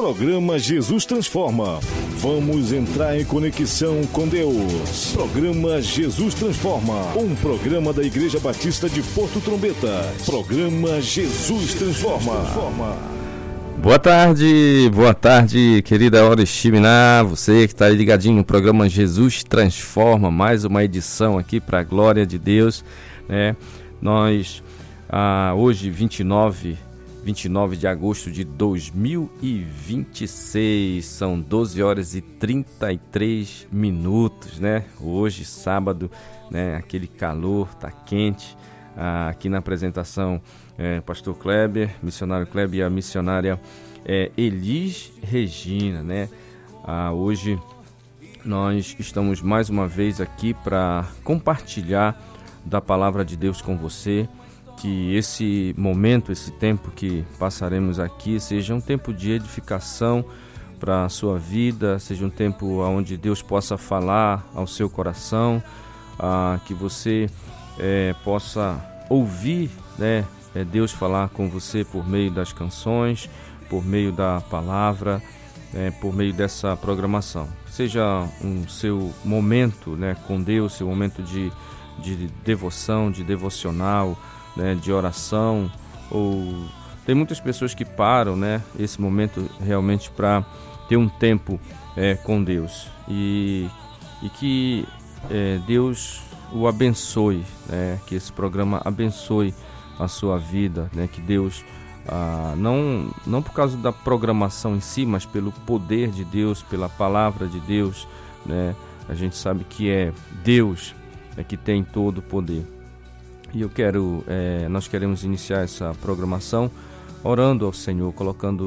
Programa Jesus Transforma. Vamos entrar em conexão com Deus. Programa Jesus Transforma. Um programa da Igreja Batista de Porto Trombetas. Programa Jesus Transforma. Boa tarde, querida Oriximiná, você que está aí ligadinho no programa Jesus Transforma, mais uma edição aqui para a glória de Deus, né? Nós, hoje, 29 de agosto de 2026, são 12 horas e 33 minutos, né? Hoje, sábado, né? Aquele calor, tá quente, aqui na apresentação... Pastor Kleber, missionário Kleber e a missionária Elis Regina, né? Hoje nós estamos mais uma vez aqui para compartilhar da palavra de Deus com você, que esse momento, esse tempo que passaremos aqui seja um tempo de edificação para a sua vida, seja um tempo onde Deus possa falar ao seu coração, que você possa ouvir, né? Deus falar com você por meio das canções, por meio da palavra, por meio dessa programação. Seja um seu momento, né, com Deus, seu momento de devoção, de devocional, né, de oração. Ou tem muitas pessoas que param, né, esse momento realmente para ter um tempo com Deus. E que Deus o abençoe, né, que esse programa abençoe a sua vida, né? Que Deus, não por causa da programação em si, mas pelo poder de Deus, pela palavra de Deus, né? A gente sabe que é Deus que tem todo o poder. E nós queremos iniciar essa programação orando ao Senhor, colocando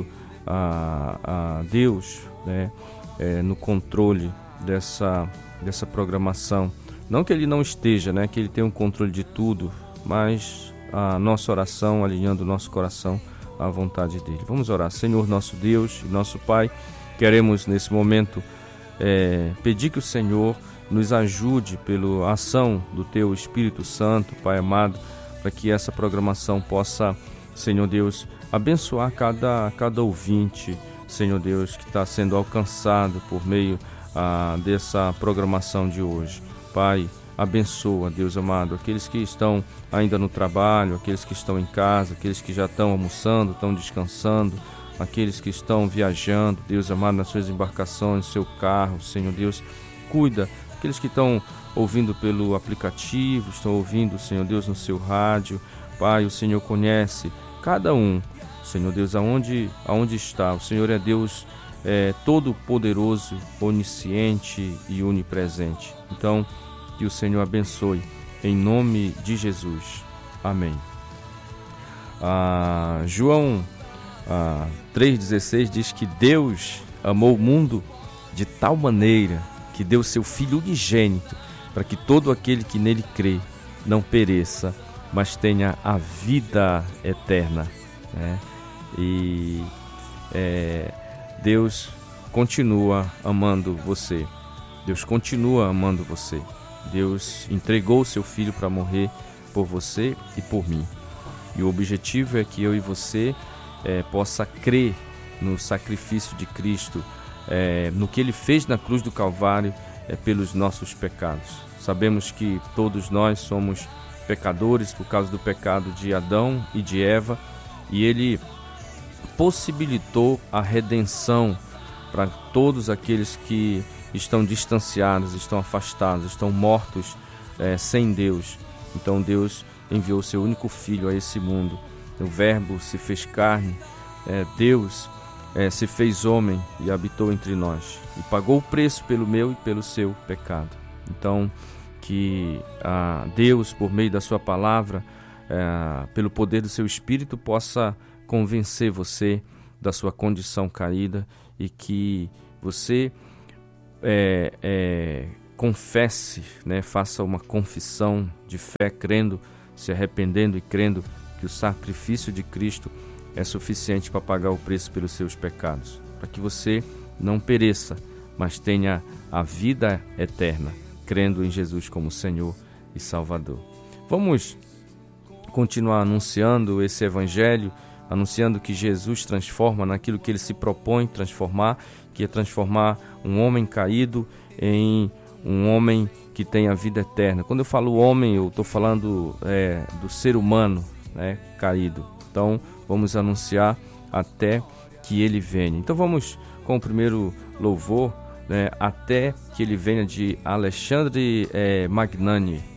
a Deus, né? No controle dessa programação. Não que Ele não esteja, né? Que Ele tem o controle de tudo, mas a nossa oração, alinhando o nosso coração à vontade dele. Vamos orar. Senhor, nosso Deus e nosso Pai, queremos nesse momento pedir que o Senhor nos ajude pela ação do Teu Espírito Santo, Pai amado, para que essa programação possa, Senhor Deus, abençoar cada ouvinte, Senhor Deus, que está sendo alcançado por meio dessa programação de hoje. Pai, abençoa, Deus amado, aqueles que estão ainda no trabalho, aqueles que estão em casa, aqueles que já estão almoçando, estão descansando, aqueles que estão viajando, Deus amado, nas suas embarcações, seu carro, Senhor Deus, cuida, aqueles que estão ouvindo pelo aplicativo, estão ouvindo, Senhor Deus, no seu rádio, Pai, o Senhor conhece cada um, Senhor Deus, aonde está, o Senhor é Deus todo-poderoso, onisciente e onipresente. Então, que o Senhor abençoe, em nome de Jesus. Amém. João 3,16 diz que Deus amou o mundo de tal maneira que deu seu Filho unigênito, para que todo aquele que nele crê não pereça, mas tenha a vida eterna, né? E Deus continua amando você. Deus continua amando você. Deus entregou o seu Filho para morrer por você e por mim. E o objetivo é que eu e você possa crer no sacrifício de Cristo, no que Ele fez na cruz do Calvário pelos nossos pecados. Sabemos que todos nós somos pecadores por causa do pecado de Adão e de Eva, e Ele possibilitou a redenção para todos aqueles que estão distanciados, estão afastados, estão mortos sem Deus. Então Deus enviou seu único Filho a esse mundo. O Verbo se fez carne, Deus se fez homem e habitou entre nós. E pagou o preço pelo meu e pelo seu pecado. Então, que Deus, por meio da sua palavra, pelo poder do seu Espírito, possa convencer você da sua condição caída e que você confesse, né, faça uma confissão de fé, crendo, se arrependendo e crendo que o sacrifício de Cristo é suficiente para pagar o preço pelos seus pecados, para que você não pereça, mas tenha a vida eterna, crendo em Jesus como Senhor e Salvador. Vamos continuar anunciando esse evangelho anunciando que Jesus transforma naquilo que ele se propõe transformar, que é transformar um homem caído em um homem que tem a vida eterna. Quando eu falo homem, eu estou falando do ser humano, né, caído. Então, vamos anunciar até que ele venha. Então, vamos com o primeiro louvor, né, até que ele venha, de Alexandre Magnani.